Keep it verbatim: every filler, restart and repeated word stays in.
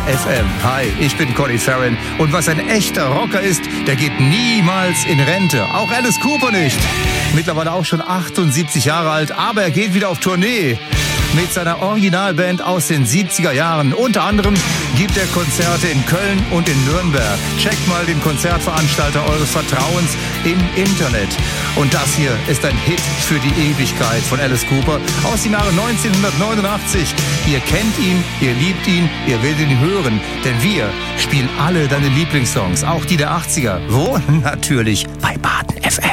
F M. Hi, ich bin Conny Farren und was ein echter Rocker ist, der geht niemals in Rente. Auch Alice Cooper nicht. Mittlerweile auch schon achtundsiebzig Jahre alt, aber er geht wieder auf Tournee mit seiner Originalband aus den siebziger Jahren. Unter anderem gibt er Konzerte in Köln und in Nürnberg. Checkt mal den Konzertveranstalter eures Vertrauens im Internet. Und das hier ist ein Hit für die Ewigkeit von Alice Cooper aus dem Jahre neunzehnhundertneunundachtzig. Ihr kennt ihn, ihr liebt ihn, ihr werdet ihn hören, denn wir spielen alle deine Lieblingssongs, auch die der achtziger. Wo? Natürlich bei Baden F M.